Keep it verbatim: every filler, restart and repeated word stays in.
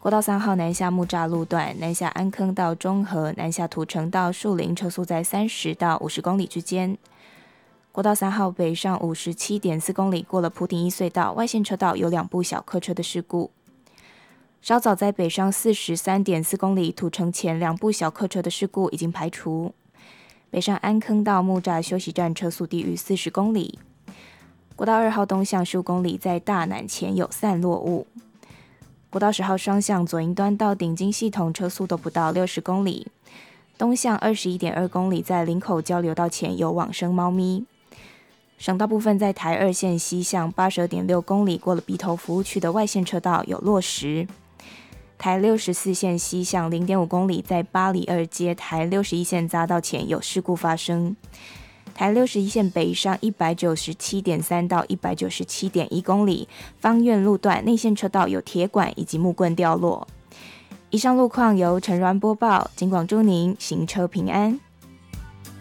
国道三号南下木栅路段，南下安坑到中和，南下土城到树林，车速在三十到五十公里之间。国道三号北上五十七点四公里，过了埔顶一隧道，外线车道有两部小客车的事故。稍早在北上四十三点四公里，土城前两部小客车的事故已经排除。北上安坑到木栅休息站，车速低于四十公里。国道二号东向十五公里，在大南前有散落物。国道十号双向左营端到顶金系统，车速都不到六十公里。东向二十一点二公里，在林口交流道前有往生猫咪。省道部分在台二线西向八十二点六公里，过了鼻头服务区的外线车道有落石。台六十四线西向零点五公里，在八里二街台六十一线匝道前有事故发生。台六十一线北上一百九十七点三到一百九十七点一公里，芳苑路段内线车道有铁管以及木棍掉落。以上路况由陈鸾播报，警广祝您行车平安。